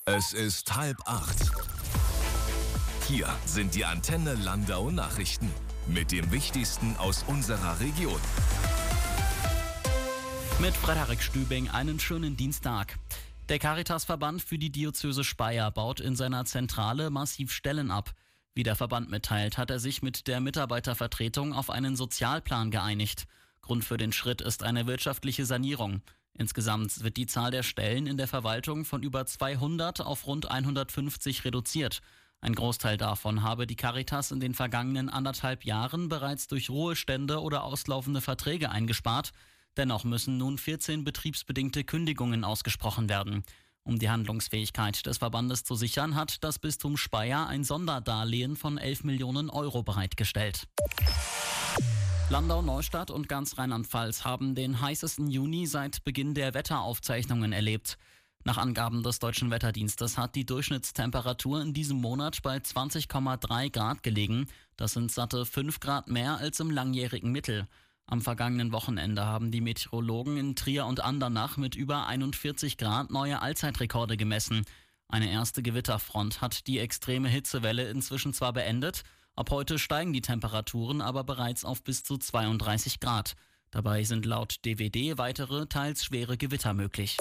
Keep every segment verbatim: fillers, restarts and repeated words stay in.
Es ist halb acht. Hier sind die Antenne Landau Nachrichten mit dem Wichtigsten aus unserer Region. Mit Frederik Stübing einen schönen Dienstag. Der Caritasverband für die Diözese Speyer baut in seiner Zentrale massiv Stellen ab. Wie der Verband mitteilt, hat er sich mit der Mitarbeitervertretung auf einen Sozialplan geeinigt. Grund für den Schritt ist eine wirtschaftliche Sanierung. Insgesamt wird die Zahl der Stellen in der Verwaltung von über zweihundert auf rund hundertfünfzig reduziert. Ein Großteil davon habe die Caritas in den vergangenen anderthalb Jahren bereits durch Ruhestände oder auslaufende Verträge eingespart. Dennoch müssen nun vierzehn betriebsbedingte Kündigungen ausgesprochen werden. Um die Handlungsfähigkeit des Verbandes zu sichern, hat das Bistum Speyer ein Sonderdarlehen von elf Millionen Euro bereitgestellt. Landau-Neustadt und ganz Rheinland-Pfalz haben den heißesten Juni seit Beginn der Wetteraufzeichnungen erlebt. Nach Angaben des Deutschen Wetterdienstes hat die Durchschnittstemperatur in diesem Monat bei zwanzig Komma drei Grad gelegen. Das sind satte fünf Grad mehr als im langjährigen Mittel. Am vergangenen Wochenende haben die Meteorologen in Trier und Andernach mit über einundvierzig Grad neue Allzeitrekorde gemessen. Eine erste Gewitterfront hat die extreme Hitzewelle inzwischen zwar beendet, ab heute steigen die Temperaturen aber bereits auf bis zu zweiunddreißig Grad. Dabei sind laut D W D weitere, teils schwere Gewitter möglich.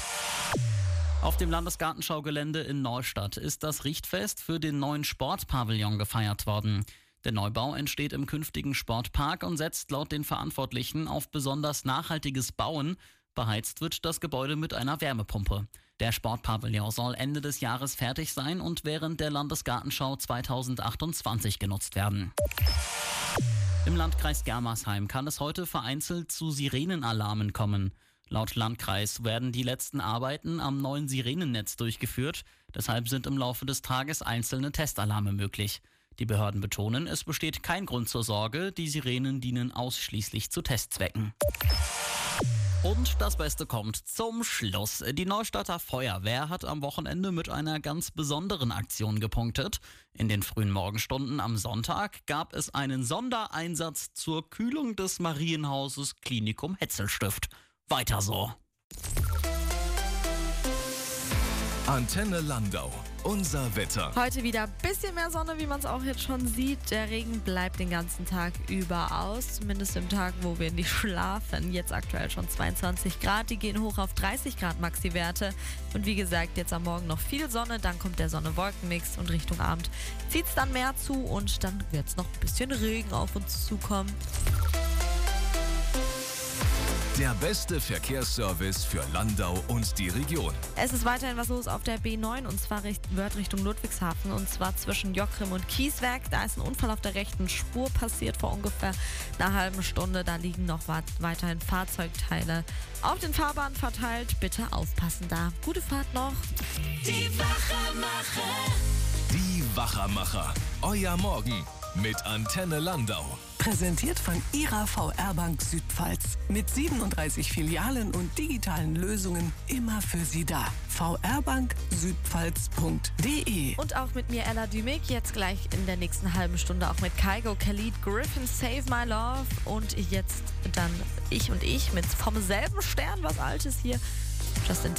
Auf dem Landesgartenschaugelände in Neustadt ist das Richtfest für den neuen Sportpavillon gefeiert worden. Der Neubau entsteht im künftigen Sportpark und setzt laut den Verantwortlichen auf besonders nachhaltiges Bauen. Beheizt wird das Gebäude mit einer Wärmepumpe. Der Sportpavillon soll Ende des Jahres fertig sein und während der Landesgartenschau zweitausendachtundzwanzig genutzt werden. Im Landkreis Germersheim kann es heute vereinzelt zu Sirenenalarmen kommen. Laut Landkreis werden die letzten Arbeiten am neuen Sirenennetz durchgeführt. Deshalb sind im Laufe des Tages einzelne Testalarme möglich. Die Behörden betonen, es besteht kein Grund zur Sorge. Die Sirenen dienen ausschließlich zu Testzwecken. Und das Beste kommt zum Schluss. Die Neustadter Feuerwehr hat am Wochenende mit einer ganz besonderen Aktion gepunktet. In den frühen Morgenstunden am Sonntag gab es einen Sondereinsatz zur Kühlung des Marienhauses Klinikum Hetzelstift. Weiter so. Antenne Landau. Unser Wetter. Heute wieder ein bisschen mehr Sonne, wie man es auch jetzt schon sieht. Der Regen bleibt den ganzen Tag über aus, zumindest im Tag, wo wir nicht schlafen. Jetzt aktuell schon zweiundzwanzig Grad, die gehen hoch auf dreißig Grad Maxi-Werte. Und wie gesagt, jetzt am Morgen noch viel Sonne, dann kommt der Sonne-Wolken-Mix und Richtung Abend zieht es dann mehr zu und dann wird es noch ein bisschen Regen auf uns zukommen. Der beste Verkehrsservice für Landau und die Region. Es ist weiterhin was los auf der B neun und zwar wird Richtung Ludwigshafen und zwar zwischen Jockrim und Kieswerk. Da ist ein Unfall auf der rechten Spur passiert vor ungefähr einer halben Stunde. Da liegen noch weiterhin Fahrzeugteile auf den Fahrbahnen verteilt. Bitte aufpassen da. Gute Fahrt noch. Die Wachermacher. Die Wachermacher. Euer Morgen mit Antenne Landau. Präsentiert von Ihrer V R Bank Südpfalz. Mit siebenunddreißig Filialen und digitalen Lösungen immer für Sie da. v r bank südpfalz punkt d e. Und auch mit mir, Ella Dümig, jetzt gleich in der nächsten halben Stunde auch mit Kygo, Khalid, Griffin, Save My Love und jetzt dann Ich und Ich mit vom selben Stern, was Altes hier. Justin